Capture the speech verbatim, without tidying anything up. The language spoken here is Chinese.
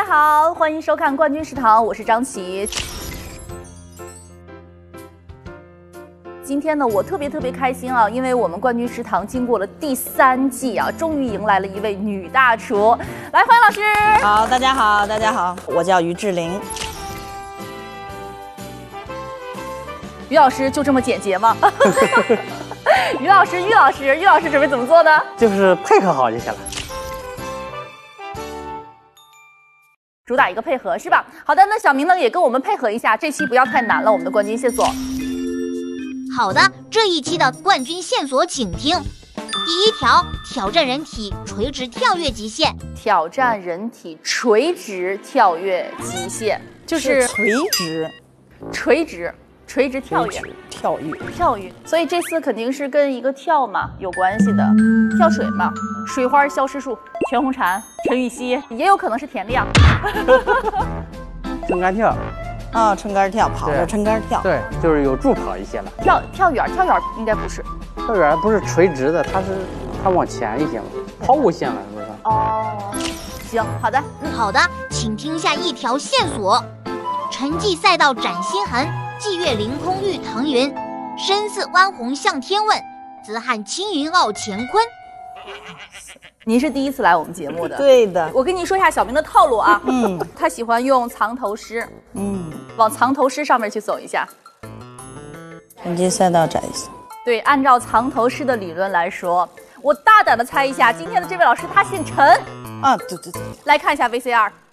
好，欢迎收看冠军食堂，我是张琪。今天呢，我特别特别开心啊，因为我们冠军食堂经过了第三季啊，终于迎来了一位女大厨。来，欢迎老师。 好，大家好，大家好，我叫于志玲。 于老师就这么简洁吗？于老师，于老师，于老师准备怎么做呢？ 就是配合好就行了。 主打一个配合是吧？好的，那小明呢也跟我们配合一下，这期不要太难了，我们的冠军线索。 好的，这一期的冠军线索请听。第一条，挑战人体垂直跳跃极限。 挑战人体垂直跳跃极限，就是垂直， 垂直。垂直跳跃， 跳跃， 跳跃，所以这次肯定是跟一个跳嘛有关系的，跳水嘛，水花消失术，全红婵、陈芋汐，也有可能是田亮。 撑杆跳， 啊，撑杆跳，跑着撑杆跳， 对，就是有助跑一些了。 跳跳远，跳远应该不是， 跳远不是垂直的，它是它往前一些嘛，抛物线了，是不是？ 哦，行，好的， 嗯，好的，请听下一条线索：沉寂赛道展心痕。霁月凌空玉腾云，身似弯红向天问，子汉青云傲乾坤。 您是第一次来我们节目的， 对的。 我跟您说一下小明的套路啊， 嗯， 他喜欢用藏头诗， 嗯， 往藏头诗上面去走一下。 沉寂赛道展心， 对，按照藏头诗的理论来说，我大胆的猜一下，今天的这位老师他姓陈啊，对对对， 来看一下 V C R。